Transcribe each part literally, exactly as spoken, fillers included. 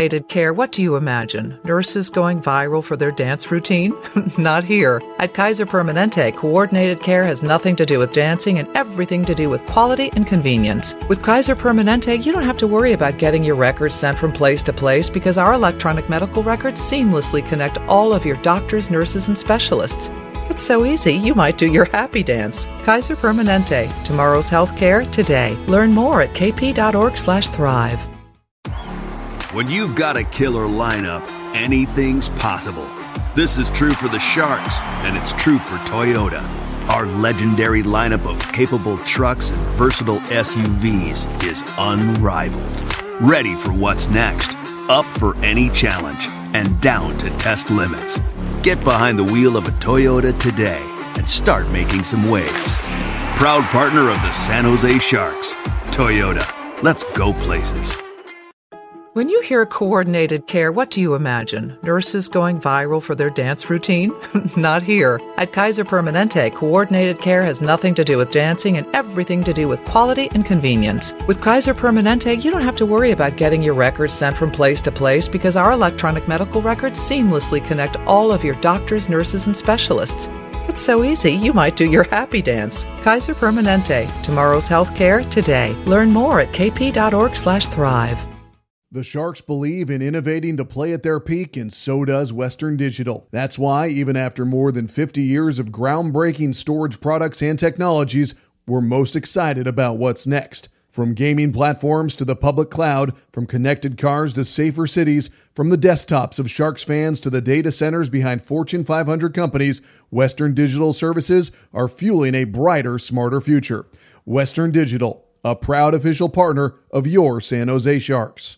Care, what do you imagine? Nurses going viral for their dance routine? Not here. At Kaiser Permanente, coordinated care has nothing to do with dancing and everything to do with quality and convenience. With Kaiser Permanente, you don't have to worry about getting your records sent from place to place because our electronic medical records seamlessly connect all of your doctors, nurses, and specialists. It's so easy, you might do your happy dance. Kaiser Permanente, tomorrow's healthcare today. Learn more at kp.org slash thrive. When you've got a killer lineup, anything's possible. This is true for the Sharks, and it's true for Toyota. Our legendary lineup of capable trucks and versatile S U Vs is unrivaled. Ready for what's next, up for any challenge, and down to test limits. Get behind the wheel of a Toyota today and start making some waves. Proud partner of the San Jose Sharks. Toyota, let's go places. When you hear coordinated care, what do you imagine? Nurses going viral for their dance routine? Not here. At Kaiser Permanente, coordinated care has nothing to do with dancing and everything to do with quality and convenience. With Kaiser Permanente, you don't have to worry about getting your records sent from place to place because our electronic medical records seamlessly connect all of your doctors, nurses, and specialists. It's so easy, you might do your happy dance. Kaiser Permanente, tomorrow's healthcare today. Learn more at kp.org slash thrive. The Sharks believe in innovating to play at their peak, and so does Western Digital. That's why, even after more than fifty years of groundbreaking storage products and technologies, we're most excited about what's next. From gaming platforms to the public cloud, from connected cars to safer cities, from the desktops of Sharks fans to the data centers behind Fortune five hundred companies, Western Digital services are fueling a brighter, smarter future. Western Digital, a proud official partner of your San Jose Sharks.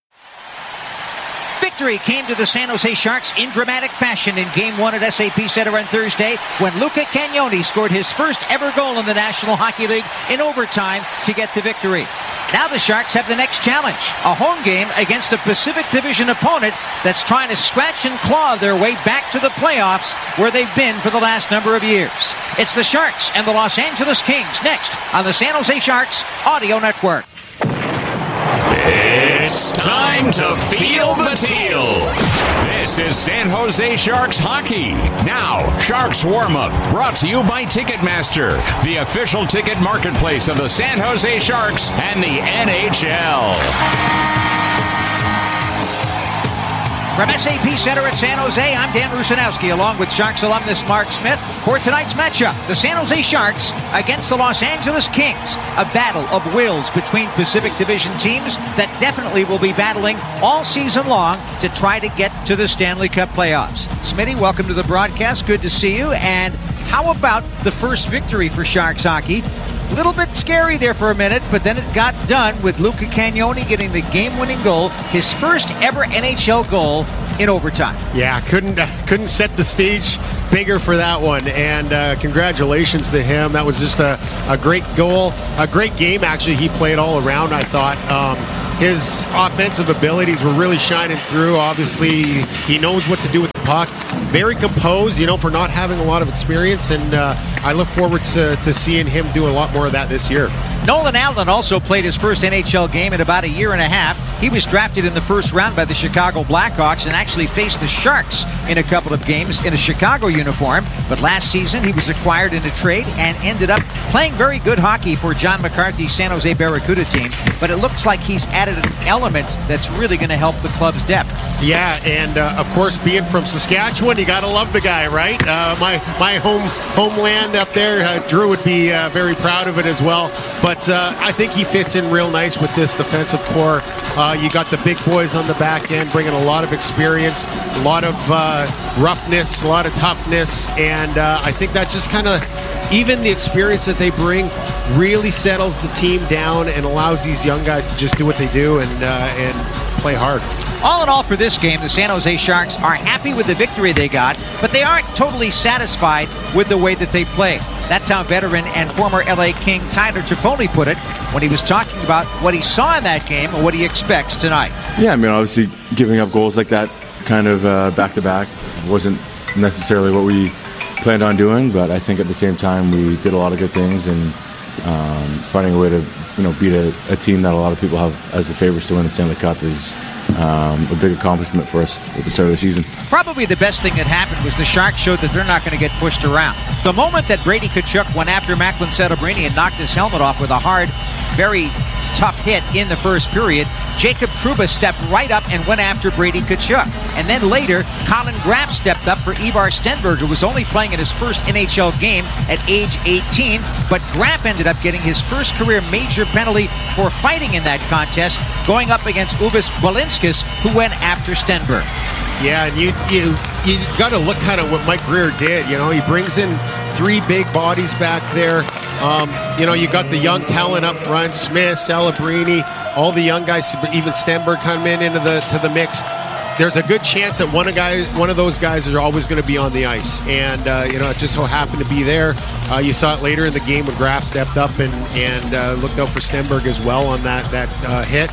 Victory came to the San Jose Sharks in dramatic fashion in Game one at S A P Center on Thursday when Luca Cagnoni scored his first ever goal in the National Hockey League in overtime to get the victory. Now the Sharks have the next challenge, a home game against a Pacific Division opponent that's trying to scratch and claw their way back to the playoffs where they've been for the last number of years. It's the Sharks and the Los Angeles Kings next on the San Jose Sharks Audio Network. It's time to feel the teal. This is San Jose Sharks hockey. Now, Sharks warm-up, brought to you by Ticketmaster, the official ticket marketplace of the San Jose Sharks and the N H L. From S A P Center at San Jose, I'm Dan Rusanowski, along with Sharks alumnus Mark Smith, for tonight's matchup, the San Jose Sharks against the Los Angeles Kings, a battle of wills between Pacific Division teams that definitely will be battling all season long to try to get to the Stanley Cup playoffs. Smitty, welcome to the broadcast. Good to see you. And how about the first victory for Sharks hockey? A little bit scary there for a minute, but then it got done with Luca Cagnoni getting the game-winning goal, his first ever N H L goal in overtime. Yeah, couldn't uh, couldn't set the stage bigger for that one, and uh, congratulations to him. That was just a, a great goal, a great game actually he played all around, I thought. Um, his offensive abilities were really shining through. Obviously, he knows what to do with the puck. Very composed, you know, for not having a lot of experience, and uh, I look forward to, to seeing him do a lot more of that this year. Nolan Allen also played his first N H L game in about a year and a half. He was drafted in the first round by the Chicago Blackhawks and actually faced the Sharks in a couple of games in a Chicago uniform. But last season, he was acquired in a trade and ended up playing very good hockey for John McCarthy's San Jose Barracuda team. But it looks like he's added an element that's really going to help the club's depth. Yeah, and uh, of course, being from Saskatchewan, you got to love the guy, right? Uh, my my home homeland up there, uh, Drew would be uh, very proud of it as well. But uh, I think he fits in real nice with this defensive core. Uh, you got the big boys on the back end bringing a lot of experience, a lot of uh, roughness, a lot of toughness, and uh, I think that just kind of, even the experience that they bring really settles the team down and allows these young guys to just do what they do and uh, and play hard. All in all, for this game, the San Jose Sharks are happy with the victory they got, but they aren't totally satisfied with the way that they played. That's how veteran and former L A King Tyler Toffoli put it when he was talking about what he saw in that game and what he expects tonight. Yeah, I mean, obviously giving up goals like that kind of uh, back-to-back wasn't necessarily what we planned on doing, but I think at the same time we did a lot of good things, and um, finding a way to you know beat a, a team that a lot of people have as the favorites to win the Stanley Cup is um, a big accomplishment for us at the start of the season. Probably the best thing that happened was the Sharks showed that they're not going to get pushed around. The moment that Brady Tkachuk went after Macklin Celebrini and knocked his helmet off with a hard, very tough hit in the first period, Jacob Trouba stepped right up and went after Brady Tkachuk. And then later, Colin Graf stepped up for Ivar Stenberg, who was only playing in his first N H L game at age eighteen, but Graf ended up getting his first career major penalty for fighting in that contest, going up against Uvis Balinskis, who went after Stenberg. Yeah, and you you you got to look kind of what Mike Grier did. You know, he brings in three big bodies back there. Um, you know, you got the young talent up front, Smith, Celebrini, all the young guys, even Stenberg come in into the to the mix. There's a good chance that one of guys, one of those guys, is always going to be on the ice, and uh, you know, it just so happened to be there. Uh, you saw it later in the game when Graf stepped up and and uh, looked out for Stenberg as well on that that uh, hit.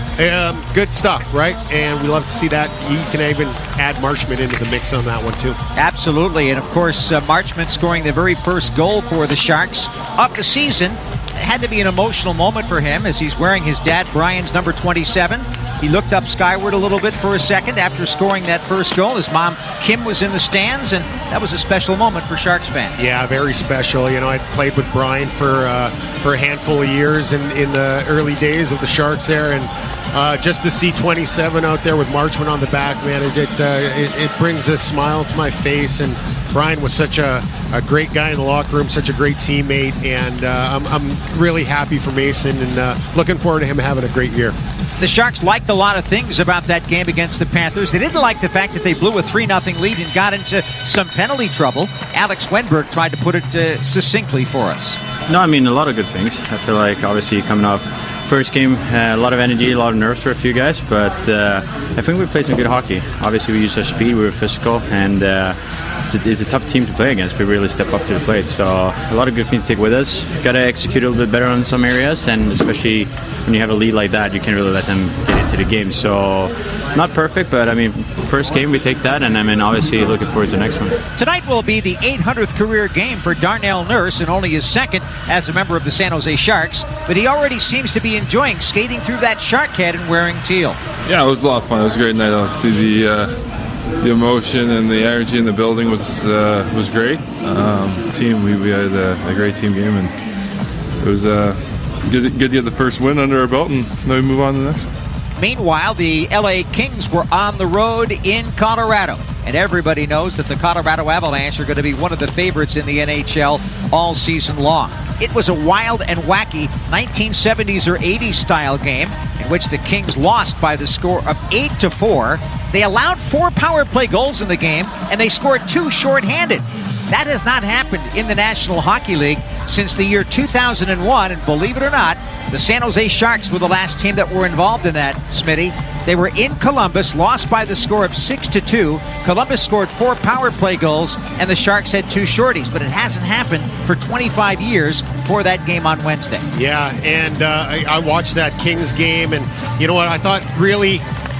Um, good stuff, right? And we love to see that. You can even add Marchment into the mix on that one, too. Absolutely. And, of course, uh, Marchment scoring the very first goal for the Sharks of the season. It had to be an emotional moment for him as he's wearing his dad, Brian's number twenty-seven. He looked up skyward a little bit for a second after scoring that first goal. His mom, Kim, was in the stands, and that was a special moment for Sharks fans. Yeah, very special. You know, I played with Brian for uh, for a handful of years in, in the early days of the Sharks there, and uh, just to see twenty-seven out there with Marchment on the back, man, it it, uh, it it brings a smile to my face. And Brian was such a, a great guy in the locker room, such a great teammate, and uh, I'm, I'm really happy for Mason and uh, looking forward to him having a great year. The Sharks liked a lot of things about that game against the Panthers. They didn't like the fact that they blew a three nothing lead and got into some penalty trouble. Alex Wenberg tried to put it uh, succinctly for us. No, I mean, a lot of good things. I feel like, obviously, coming off first game, uh, a lot of energy, a lot of nerves for a few guys, but uh, I think we played some good hockey. Obviously, we used our speed, we were physical, and uh, it's, a, it's a tough team to play against. We really step up to the plate, so a lot of good things to take with us. Got to execute a little bit better on some areas, and especially when you have a lead like that, you can't really let them get into the game. So, not perfect, but I mean, first game we take that, and I mean, obviously looking forward to the next one. Tonight will be the eight hundredth career game for Darnell Nurse, and only his second as a member of the San Jose Sharks, but he already seems to be enjoying skating through that shark head and wearing teal. Yeah, it was a lot of fun. It was a great night. Obviously, the uh, the emotion and the energy in the building was uh, was great. Um, team, we, we had a, a great team game, and it was uh, good, good to get the first win under our belt, and now we move on to the next one. Meanwhile, the L A Kings were on the road in Colorado, and everybody knows that the Colorado Avalanche are going to be one of the favorites in the N H L all season long. It was a wild and wacky nineteen seventies or eighties style game in which the Kings lost by the score of eight to four. They allowed four power play goals in the game, and they scored two shorthanded. That has not happened in the National Hockey League since the year two thousand one, and believe it or not, the San Jose Sharks were the last team that were involved in that, Smitty. They were in Columbus, lost by the score of six to two. Columbus scored four power play goals, and the Sharks had two shorties, but it hasn't happened for twenty-five years for that game on Wednesday. Yeah, and uh, I, I watched that Kings game, and you know what? I thought really,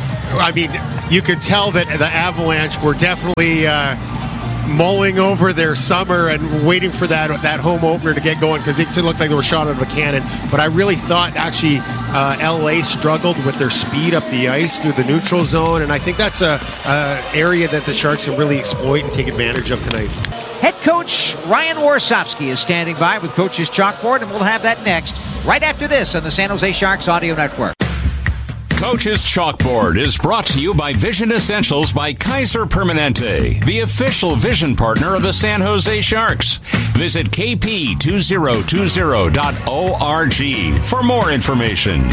I mean, you could tell that the Avalanche were definitely uh, mulling over their summer and waiting for that that home opener to get going, because it looked like they were shot out of a cannon. But I really thought actually uh, L A struggled with their speed up the ice through the neutral zone, and I think that's a, a area that the Sharks can really exploit and take advantage of tonight. Head coach Ryan Warsofsky is standing by with Coach's Chalkboard, and we'll have that next, right after this on the San Jose Sharks Audio Network. Coach's Chalkboard is brought to you by Vision Essentials by Kaiser Permanente, the official vision partner of the San Jose Sharks. Visit k p two thousand twenty dot org for more information.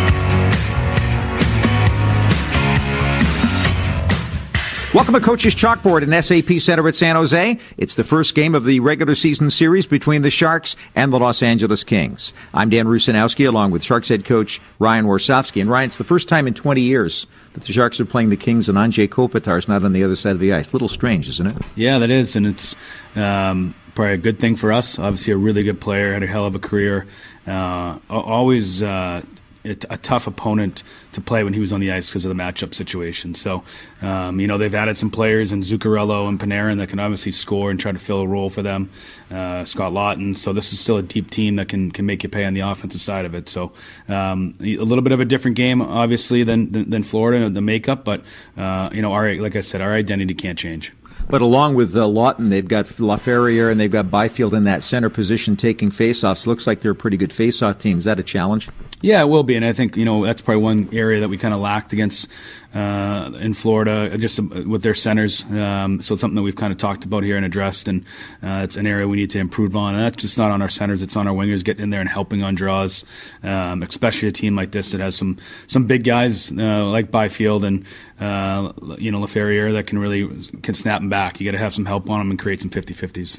Welcome to Coach's Chalkboard in S A P Center at San Jose. It's the first game of the regular season series between the Sharks and the Los Angeles Kings. I'm Dan Rusanowski, along with Sharks head coach Ryan Warsofsky. And Ryan, it's the first time in twenty years that the Sharks are playing the Kings and Andrzej Kopitar is not on the other side of the ice. A little strange, isn't it? Yeah, that is, and it's um, probably a good thing for us. Obviously a really good player, had a hell of a career. Uh, always uh, it, a tough opponent to play when he was on the ice because of the matchup situation. So, um, you know, they've added some players in Zuccarello and Panarin that can obviously score and try to fill a role for them. Uh, Scott Lawton. So this is still a deep team that can can make you pay on the offensive side of it. So um, a little bit of a different game, obviously, than than, than Florida, the makeup. But uh, you know, our like I said, our identity can't change. But along with uh, Lawton, they've got LaFerriere and they've got Byfield in that center position taking faceoffs. Looks like they're a pretty good faceoff team. Is that a challenge? Yeah, it will be, and I think you know that's probably one area that we kind of lacked against uh, in Florida, just with their centers. Um, so it's something that we've kind of talked about here and addressed, and uh, it's an area we need to improve on. And that's just not on our centers; it's on our wingers getting in there and helping on draws, um, especially a team like this that has some some big guys uh, like Byfield and uh, you know LaFerriere that can really can snap them back. You got to have some help on them and create some fifty-fifties.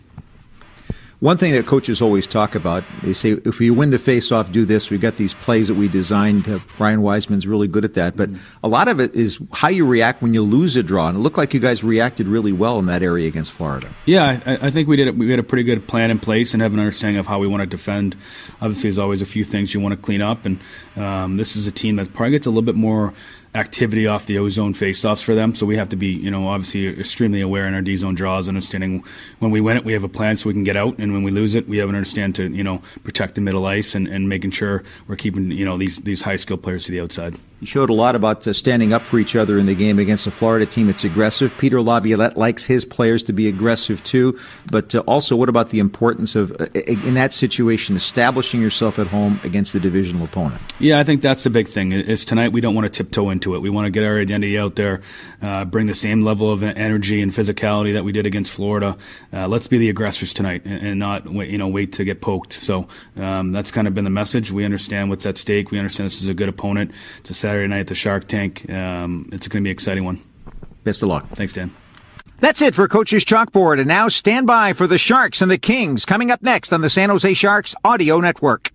One thing that coaches always talk about, they say, if we win the face-off, do this. We've got these plays that we designed. Uh, Brian Wiseman's really good at that. But a lot of it is how you react when you lose a draw. And it looked like you guys reacted really well in that area against Florida. Yeah, I, I think we did. We had a pretty good plan in place and have an understanding of how we want to defend. Obviously, there's always a few things you want to clean up. And um, this is a team that probably gets a little bit more activity off the O-zone face-offs for them, so we have to be, you know, obviously extremely aware in our D-zone draws, understanding when we win it, we have a plan so we can get out, and when we lose it, we have an understand to, you know, protect the middle ice and, and making sure we're keeping, you know, these these high-skilled players to the outside. You showed a lot about uh, standing up for each other in the game against the Florida team. It's aggressive. Peter Laviolette likes his players to be aggressive too, but uh, also what about the importance of, uh, in that situation, establishing yourself at home against the divisional opponent? Yeah, I think that's the big thing. Is tonight we don't want to tiptoe into it. We want to get our identity out there, uh, bring the same level of energy and physicality that we did against Florida. Uh, let's be the aggressors tonight and, and not wait, you know, wait to get poked. So um, that's kind of been the message. We understand what's at stake. We understand this is a good opponent. It's a Saturday night at the Shark Tank. Um, it's going to be an exciting one. Best of luck. Thanks, Dan. That's it for Coach's Chalkboard. And now stand by for the Sharks and the Kings coming up next on the San Jose Sharks Audio Network.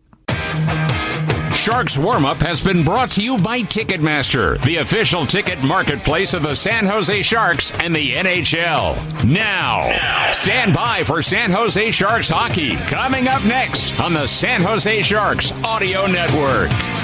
Sharks Warm-Up has been brought to you by Ticketmaster, the official ticket marketplace of the San Jose Sharks and the N H L. Now, now, stand by for San Jose Sharks hockey coming up next on the San Jose Sharks Audio Network.